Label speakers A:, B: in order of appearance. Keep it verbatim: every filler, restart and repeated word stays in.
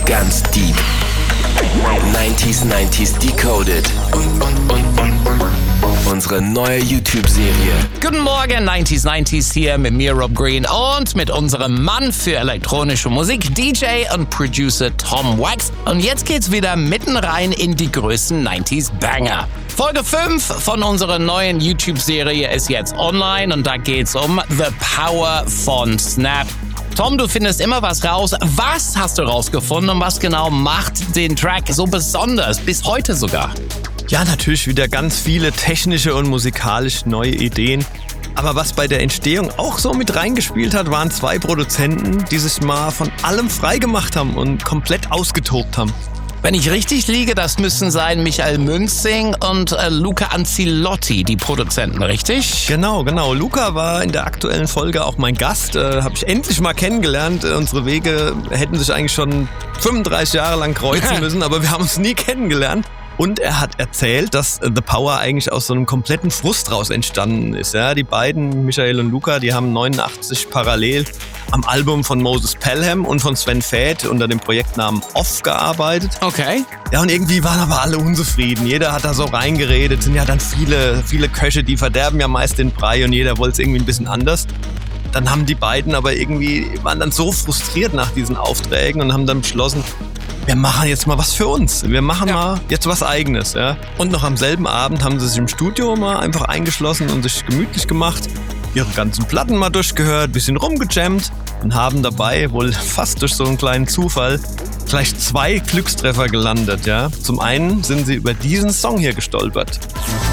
A: Ganz deep. neunziger neunzig Decoded. Und, und, und, unsere neue YouTube-Serie.
B: Guten Morgen, neunziger neunzig hier mit mir, Rob Green, und mit unserem Mann für elektronische Musik, D J und Producer Tom Wax. Und jetzt geht's wieder mitten rein in die größten neunziger Banger. Folge fünf von unserer neuen YouTube-Serie ist jetzt online und da geht's um The Power von Snap. Tom, du findest immer was raus. Was hast du rausgefunden und was genau macht den Track so besonders, bis heute sogar?
C: Ja, natürlich wieder ganz viele technische und musikalisch neue Ideen. Aber was bei der Entstehung auch so mit reingespielt hat, waren zwei Produzenten, die sich mal von allem frei gemacht haben und komplett ausgetobt haben.
B: Wenn ich richtig liege, das müssen sein Michael Münzing und äh, Luca Ancilotti, die Produzenten, richtig?
C: Genau, genau. Luca war in der aktuellen Folge auch mein Gast. Äh, habe ich endlich mal kennengelernt. Äh, unsere Wege hätten sich eigentlich schon fünfunddreißig Jahre lang kreuzen müssen, aber wir haben uns nie kennengelernt. Und er hat erzählt, dass The Power eigentlich aus so einem kompletten Frust raus entstanden ist. Ja, die beiden, Michael und Luca, die haben neunundachtzig parallel am Album von Moses Pelham und von Sven Väth unter dem Projektnamen Off gearbeitet.
B: Okay.
C: Ja, und irgendwie waren aber alle unzufrieden. Jeder hat da so reingeredet. Sind ja dann viele, viele Köche, die verderben ja meist den Brei und jeder wollte es irgendwie ein bisschen anders. Dann haben die beiden aber irgendwie, waren dann so frustriert nach diesen Aufträgen und haben dann beschlossen, wir machen jetzt mal was für uns. Wir machen ja. mal jetzt was Eigenes. Ja. Und noch am selben Abend haben sie sich im Studio mal einfach eingeschlossen und sich gemütlich gemacht, ihre ganzen Platten mal durchgehört, bisschen rumgejammt und haben dabei, wohl fast durch so einen kleinen Zufall, gleich zwei Glückstreffer gelandet. Ja. Zum einen sind sie über diesen Song hier gestolpert.